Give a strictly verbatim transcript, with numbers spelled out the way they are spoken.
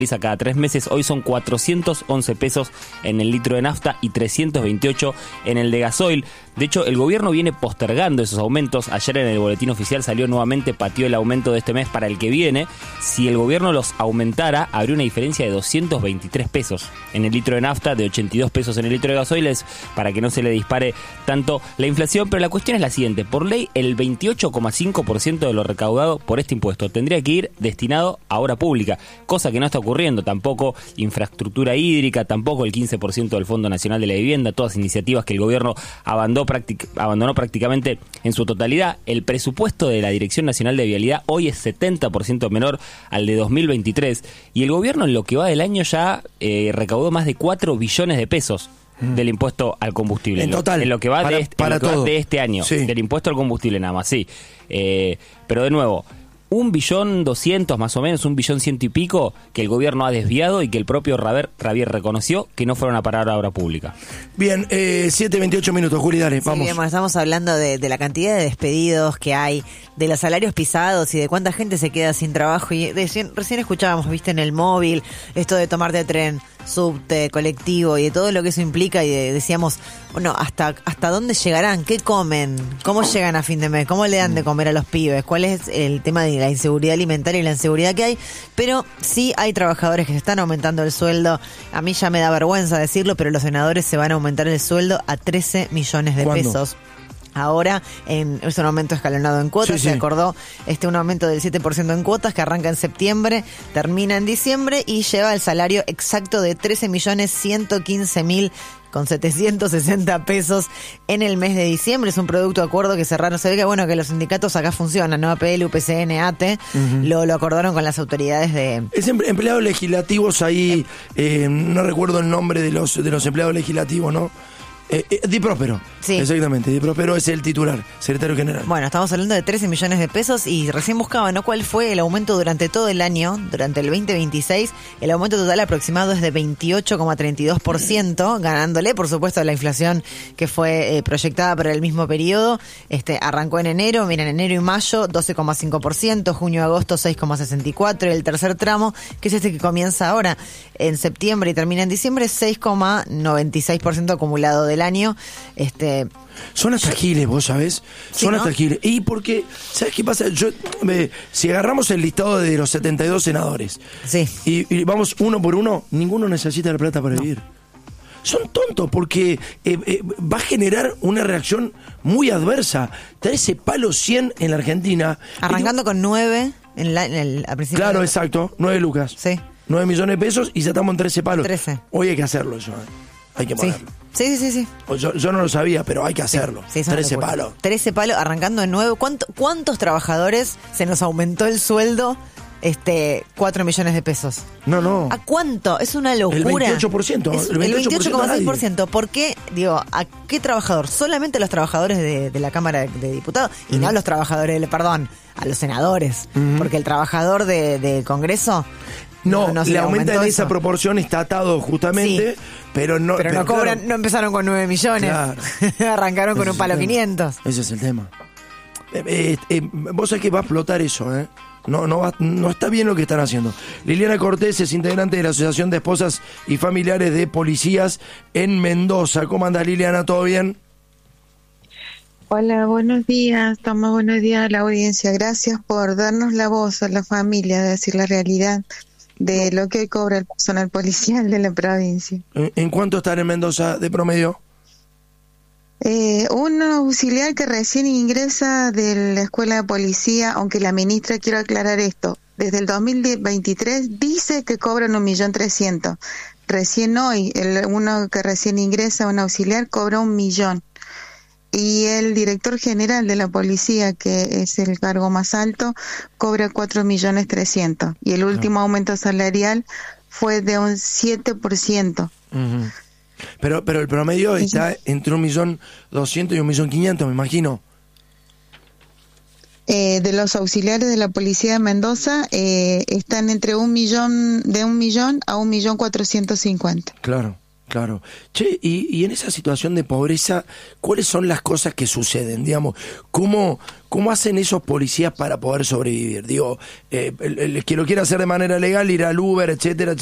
cada tres meses, hoy son cuatrocientos once pesos en el litro de nafta y trescientos veintiocho en el de gasoil. De hecho, el gobierno viene postergando esos aumentos. Ayer en el boletín oficial salió nuevamente, pateó el aumento de este mes para el que viene. Si el gobierno los aumentara, habría una diferencia de doscientos veintitrés pesos en el litro de nafta, de ochenta y dos pesos en el litro de gasoil, es para que no se le dispare tanto la inflación. Pero la cuestión es la siguiente: por ley, el veintiocho coma cinco por ciento de lo recaudado por este impuesto tendría que ir destinado a obra pública, cosa que no está ocurriendo. Tampoco infraestructura hídrica, tampoco el quince por ciento del Fondo Nacional de la Vivienda, todas iniciativas que el gobierno abandonó, práctic- abandonó prácticamente en su totalidad. El presupuesto de la Dirección Nacional de Vialidad hoy es setenta por ciento menor al de dos mil veintitrés, y el gobierno en lo que va del año ya eh, recaudó más de cuatro billones de pesos mm. del impuesto al combustible. En total. En lo que va, para, de, este, para en lo que todo. va de este año, sí. del impuesto al combustible nada más, sí. Eh, pero de nuevo, un billón doscientos más o menos, un billón ciento y pico que el gobierno ha desviado y que el propio Rabier, Rabier reconoció que no fueron a parar a obra pública. Bien, eh, siete veintiocho minutos, Juli, dale, Sí, vamos. bien, bueno, estamos hablando de, de la cantidad de despedidos que hay, de los salarios pisados y de cuánta gente se queda sin trabajo. Y recién, recién escuchábamos, viste, en el móvil, esto de tomar de tren, subte, colectivo y de todo lo que eso implica, y de, decíamos, bueno, hasta hasta dónde llegarán, qué comen, cómo llegan a fin de mes, cómo le dan de comer a los pibes, cuál es el tema de la inseguridad alimentaria y la inseguridad que hay. Pero sí hay trabajadores que se están aumentando el sueldo. A mí ya me da vergüenza decirlo, pero los senadores se van a aumentar el sueldo a trece millones de ¿Cuándo? pesos. Ahora en, es un aumento escalonado en cuotas, Sí, se sí. acordó este un aumento del siete por ciento en cuotas que arranca en septiembre, termina en diciembre y lleva el salario exacto de trece millones ciento quince mil con setecientos sesenta pesos en el mes de diciembre. Es un producto de acuerdo que cerraron. Se ve que bueno que los sindicatos acá funcionan, ¿no? A P L, U P C N, A T E, uh-huh. lo, lo acordaron con las autoridades de... Es em- empleados legislativos ahí, eh, no recuerdo el nombre de los, de los empleados legislativos, ¿no? Eh, eh, Di Próspero, sí. Exactamente, Di Próspero es el titular, secretario general. Bueno, estamos hablando de trece millones de pesos y recién buscaba, ¿no? ¿Cuál fue el aumento durante todo el año, durante el veinte veintiséis? El aumento total aproximado es de veintiocho coma treinta y dos por ciento, ganándole, por supuesto, a la inflación que fue eh, proyectada para el mismo periodo. Este arrancó en enero, miren, enero y mayo, doce coma cinco por ciento, junio y agosto, seis coma sesenta y cuatro por ciento, y el tercer tramo, que es este que comienza ahora en septiembre y termina en diciembre, seis coma noventa y seis por ciento acumulado del año. Este Son hasta giles, vos sabés, sí, son ¿no? hasta giles. Y porque, ¿sabés qué pasa? Yo, me, si agarramos el listado de los setenta y dos senadores sí. y, y vamos uno por uno, ninguno necesita la plata para no. vivir. Son tontos porque eh, eh, va a generar una reacción muy adversa. trece palos cien en la Argentina. Arrancando con nueve en, la, en el a principio. Claro, de... exacto, nueve lucas. Sí. nueve millones de pesos y ya estamos en trece palos. trece. Hoy hay que hacerlo eso, ¿eh? Hay que ponerlo. Sí, sí, sí, sí. sí. Yo, yo no lo sabía, pero hay que hacerlo. Sí, sí, trece palos. trece palos, arrancando en nueve. ¿Cuánto, ¿Cuántos trabajadores se nos aumentó el sueldo? Este, cuatro millones de pesos. No, no. ¿A cuánto? Es una locura. El veintiocho por ciento. Es El veintiocho coma seis por ciento. nadie. ¿Por qué? Digo, ¿a qué trabajador? Solamente los trabajadores de, de la Cámara de Diputados y uh-huh. no los trabajadores, perdón, a los senadores. Uh-huh. Porque el trabajador de, de Congreso... No, no, no le aumenta en esa eso. proporción, está atado justamente, sí. pero no... Pero, pero no cobran, claro, no empezaron con nueve millones, claro. Arrancaron con ese un palo quinientos. Ese es el tema. Eh, eh, eh, vos sabés que va a explotar eso, ¿eh? No, no, va, no está bien lo que están haciendo. Liliana Cortés es integrante de la Asociación de Esposas y Familiares de Policías en Mendoza. ¿Cómo andás, Liliana? ¿Todo bien? Hola, buenos días. Toma buenos días a la audiencia. Gracias por darnos la voz a la familia, de decir la realidad de lo que cobra el personal policial de la provincia. ¿En, en cuánto están en Mendoza de promedio? Eh, un auxiliar que recién ingresa de la escuela de policía, aunque la ministra, quiero aclarar esto, desde el dos mil veintitrés dice que cobran un millón trescientos. Recién hoy, el, uno que recién ingresa, un auxiliar, cobra un millón. Y el director general de la policía, que es el cargo más alto, cobra cuatro millones trescientos. Y el último uh-huh. aumento salarial fue de un siete por ciento. Uh-huh. Pero, pero el promedio sí. está entre un millón doscientos y un millón quinientos, me imagino. Eh, de los auxiliares de la policía de Mendoza, eh, están entre un millón, de un millón a un millón cuatrocientos cincuenta. Claro. Claro. Che, y, y en esa situación de pobreza, ¿cuáles son las cosas que suceden? Digamos, ¿cómo, cómo hacen esos policías para poder sobrevivir? Digo, eh, el, el que lo quiera hacer de manera legal, ir al Uber, etcétera,